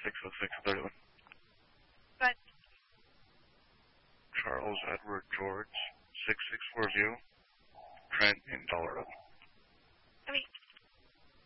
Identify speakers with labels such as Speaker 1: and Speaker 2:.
Speaker 1: 60631.
Speaker 2: But
Speaker 1: Charles Edward George, 6640, Trent in Colorado.